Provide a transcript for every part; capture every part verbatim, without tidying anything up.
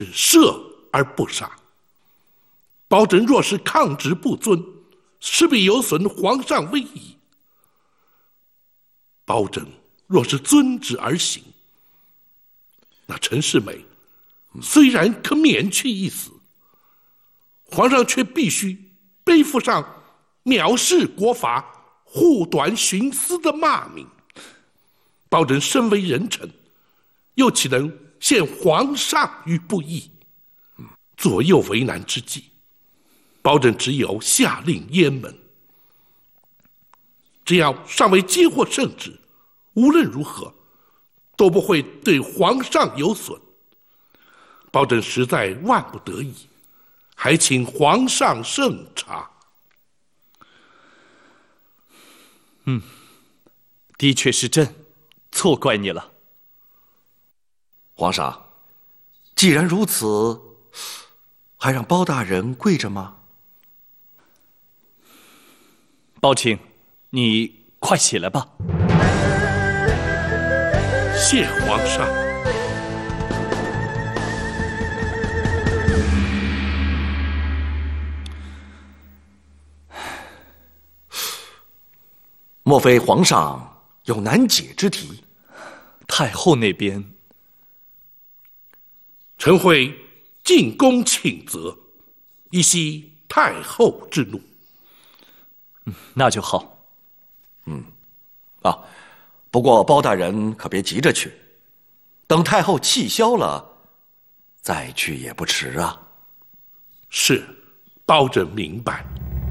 赦而不杀。包拯若是抗旨不遵，势必有损皇上威仪。包拯若是遵旨而行，那陈世美虽然可免去一死，皇上却必须背负上藐视国法、护短徇私的骂名。包拯身为人臣，又岂能陷皇上于不义？左右为难之际，包拯只有下令阉门。只要尚未接获圣旨，无论如何都不会对皇上有损。包拯实在万不得已，还请皇上圣察。 嗯，的确是朕错怪你了。 皇上，既然如此，还让包大人跪着吗？ 包卿，你快起来吧。 谢皇上。 莫非皇上有难解之题？ 太后那边， 臣会进宫请责，以息太后之怒。 嗯，那就好。 嗯，啊，不过包大人可别急着去，等太后气消了，再去也不迟啊。 是，包拯明白。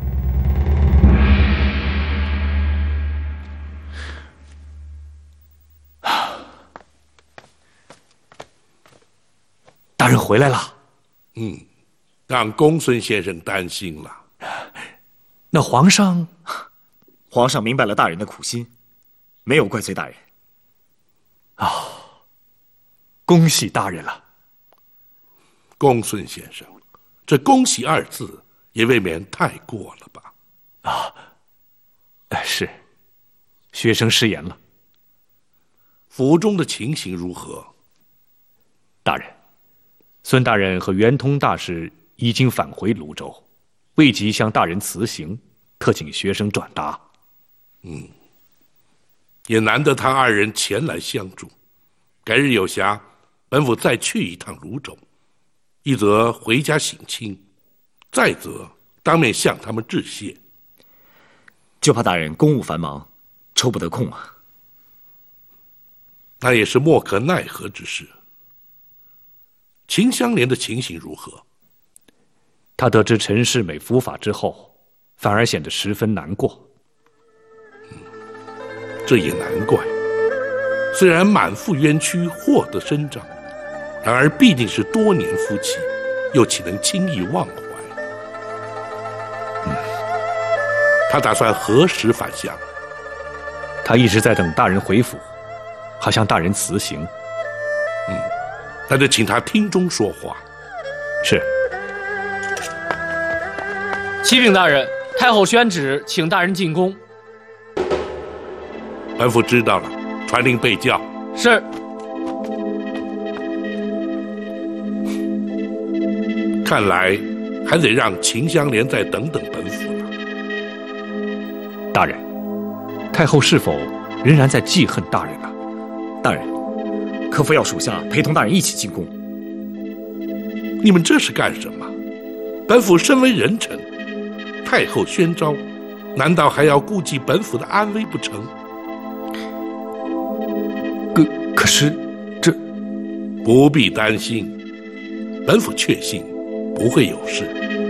大人回来了。 嗯，让公孙先生担心了。 那皇上， 皇上明白了大人的苦心，没有怪罪大人。 啊、哦，恭喜大人了。 公孙先生，这恭喜二字也未免太过了吧？ 啊，哎，是，学生失言了。 府中的情形如何？ 大人，孙大人和圆通大使已经返回泸州，未及向大人辞行，特请学生转达。 嗯，也难得他二人前来相助。改日有暇，本府再去一趟泸州，一则回家省亲，再则当面向他们致谢。 就怕大人公务繁忙，抽不得空啊。 那也是莫可奈何之事。秦香莲的情形如何？ 他得知陈世美伏法之后，反而显得十分难过。 嗯，这也难怪。虽然满腹冤屈，获得伸张，然而毕竟是多年夫妻，又岂能轻易忘怀？嗯，他打算何时返乡？ 他一直在等大人回府，好向大人辞行。 嗯，那就请他厅中说话。 是。 启禀大人，太后宣旨，请大人进宫。 本府知道了，传令备轿。 是。 看来还得让秦香莲再等等本府了。 大人，太后是否仍然在记恨大人啊？ 大人，可否要属下陪同大人一起进宫？ 你们这是干什么？本府身为人臣，太后宣召，难道还要顾及本府的安危不成？ 可可是这不必担心，本府确信不会有事。